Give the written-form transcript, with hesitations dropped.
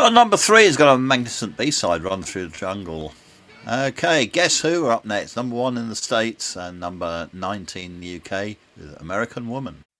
Slot number 3 has got a magnificent B-side, Run Through the Jungle. Okay, Guess Who are up next. Number 1 in the States and number 19 in the UK with American Woman.